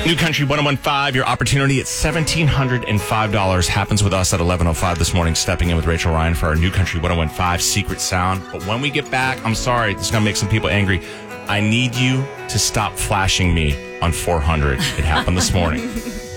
New Country 101.5, your opportunity at $1,705 happens with us at 11:05 this morning, stepping in with Rachel Ryan for our New Country 101.5 Secret Sound. But when we get back, I'm sorry, this is going to make some people angry. I need you to stop flashing me on 400. It happened this morning.